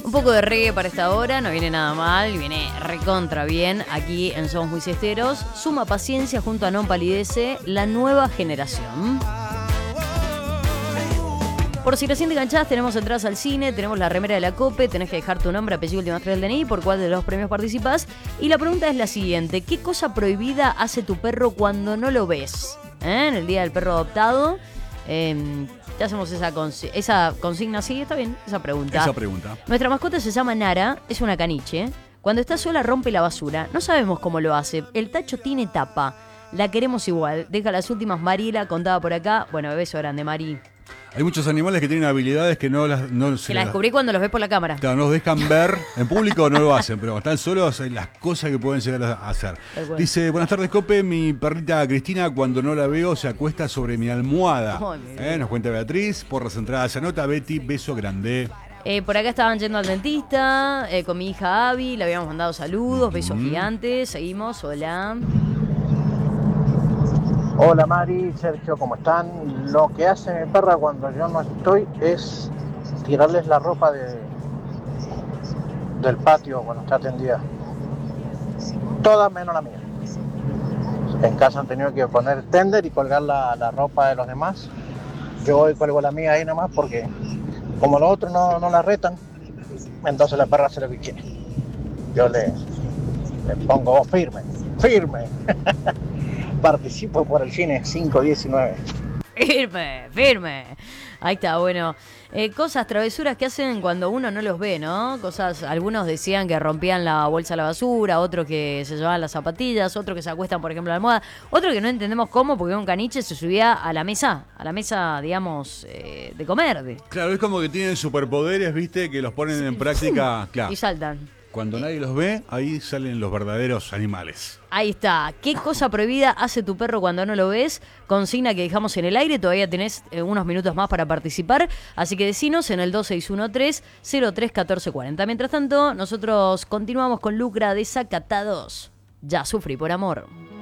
Un poco de reggae para esta hora, no viene nada mal, viene recontra bien aquí en Somos Muy Siesteros. Suma paciencia junto a Non Palidece, la nueva generación. Por si recién te enganchás, tenemos entradas al cine, tenemos la remera de la COPE, tenés que dejar tu nombre, apellido y últimas 3 del DNI, por cuál de los premios participás. Y la pregunta es la siguiente: ¿qué cosa prohibida hace tu perro cuando no lo ves? En el día del perro adoptado, te hacemos esa consigna, sí, está bien, esa pregunta. Nuestra mascota se llama Nara, es una caniche. Cuando está sola rompe la basura, no sabemos cómo lo hace, el tacho tiene tapa, la queremos igual. Deja las últimas, Mariela, contaba por acá. Bueno, beso grande, Mari. Hay muchos animales que tienen habilidades que no las descubrí cuando los ves por la cámara. Claro, no los dejan ver. En público no lo hacen, pero cuando están solos hay las cosas que pueden llegar a hacer. Dice, buenas tardes, Cope. Mi perrita Cristina, cuando no la veo, se acuesta sobre mi almohada. Nos cuenta Beatriz. Porras entradas, se anota. Betty, beso grande. Por acá estaban yendo al dentista con mi hija Abby. Le habíamos mandado saludos, besos gigantes. Seguimos, hola. Hola Mari, Sergio, ¿cómo están? Lo que hace mi perra cuando yo no estoy es tirarles la ropa del patio cuando está tendida. Todas menos la mía. En casa han tenido que poner tender y colgar la ropa de los demás. Yo hoy cuelgo la mía ahí nomás porque como los otros no la retan, entonces la perra se le pique. Yo le pongo firme. Participo por el cine 519. Firme. Ahí está, bueno. Cosas, travesuras que hacen cuando uno no los ve, ¿no? Cosas, algunos decían que rompían la bolsa a la basura, otros que se llevaban las zapatillas, otros que se acuestan, por ejemplo, a la almohada, otro que no entendemos cómo, porque un caniche se subía a la mesa, digamos, de comer. Claro, es como que tienen superpoderes, ¿viste? Que los ponen en práctica, claro. Y saltan. Cuando nadie los ve, ahí salen los verdaderos animales. Ahí está. ¿Qué cosa prohibida hace tu perro cuando no lo ves? Consigna que dejamos en el aire. Todavía tenés unos minutos más para participar. Así que decinos en el 2613-031440. Mientras tanto, nosotros continuamos con Lucra Desacatados. Ya sufrí por amor.